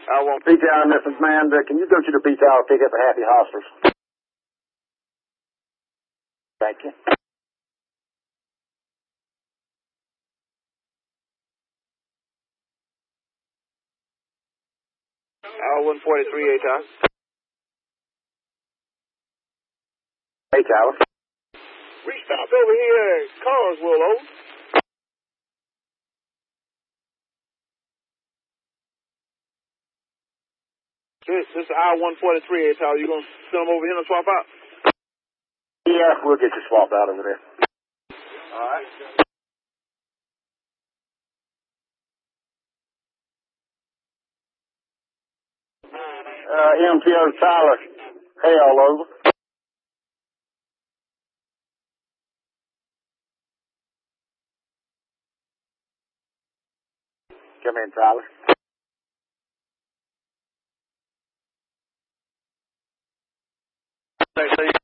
I want P-Tower message, man. Can you go to the P-Tower pick up a Happy Hostelers? Thank you. R143 A-Tower. A-Tower. We stopped over here at Carswell, over. This is R143 A-Tower. You gonna send them over here and swap out? Yeah, we'll get you swapped out over there. All right. MTO Tyler. Hey, all over. Come in, Tyler. Thanks,